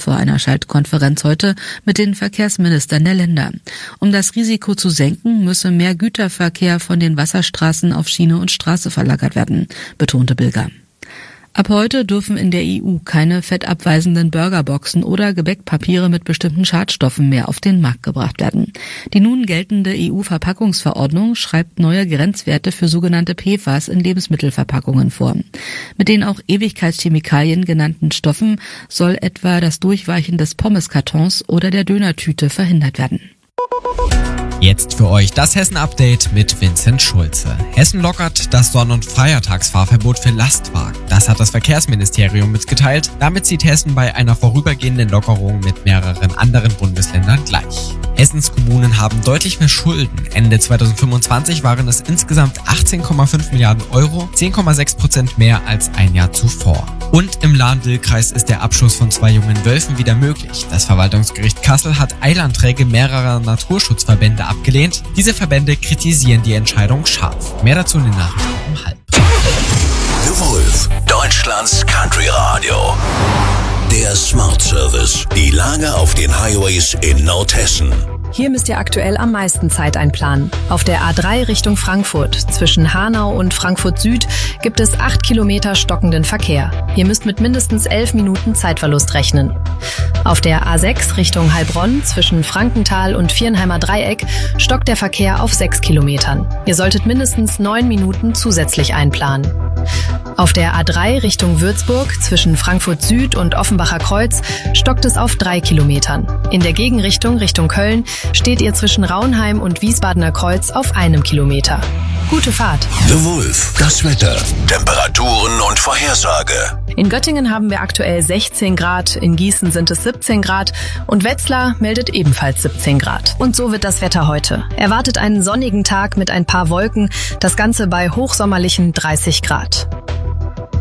vor einer Schaltkonferenz heute mit den Verkehrsministern der Länder. Um das Risiko zu senken, müsse mehr Güterverkehr von den Wasserstraßen auf Schiene und Straße verlagert werden, betonte Bilger. Ab heute dürfen in der EU keine fettabweisenden Burgerboxen oder Gebäckpapiere mit bestimmten Schadstoffen mehr auf den Markt gebracht werden. Die nun geltende EU-Verpackungsverordnung schreibt neue Grenzwerte für sogenannte PFAS in Lebensmittelverpackungen vor. Mit den auch Ewigkeitschemikalien genannten Stoffen soll etwa das Durchweichen des Pommeskartons oder der Dönertüte verhindert werden. Jetzt für euch das Hessen-Update mit Vincent Schulze. Hessen lockert das Sonn- und Feiertagsfahrverbot für Lastwagen. Das hat das Verkehrsministerium mitgeteilt. Damit zieht Hessen bei einer vorübergehenden Lockerung mit mehreren anderen Bundesländern gleich. Hessens Kommunen haben deutlich mehr Schulden. Ende 2025 waren es insgesamt 18,5 Milliarden Euro, 10,6% mehr als ein Jahr zuvor. Und im Lahn-Dill-Kreis ist der Abschuss von 2 jungen Wölfen wieder möglich. Das Verwaltungsgericht Kassel hat Eilanträge mehrerer Naturschutzverbände abgelehnt. Diese Verbände kritisieren die Entscheidung scharf. Mehr dazu in den Nachrichten um 12:30. The Wolf, Deutschlands Country Radio. Der Smart Service. Die Lage auf den Highways in Nordhessen. Hier müsst ihr aktuell am meisten Zeit einplanen. Auf der A3 Richtung Frankfurt, zwischen Hanau und Frankfurt Süd, gibt es 8 Kilometer stockenden Verkehr. Ihr müsst mit mindestens 11 Minuten Zeitverlust rechnen. Auf der A6 Richtung Heilbronn, zwischen Frankenthal und Viernheimer Dreieck, stockt der Verkehr auf 6 Kilometern. Ihr solltet mindestens 9 Minuten zusätzlich einplanen. Auf der A3 Richtung Würzburg, zwischen Frankfurt Süd und Offenbacher Kreuz, stockt es auf 3 Kilometern. In der Gegenrichtung Richtung Köln steht ihr zwischen Raunheim und Wiesbadener Kreuz auf 1 Kilometer. Gute Fahrt. The Wolf, das Wetter, Temperaturen und Vorhersage. In Göttingen haben wir aktuell 16 Grad, in Gießen sind es 17 Grad und Wetzlar meldet ebenfalls 17 Grad. Und so wird das Wetter heute. Erwartet einen sonnigen Tag mit ein paar Wolken, das Ganze bei hochsommerlichen 30 Grad.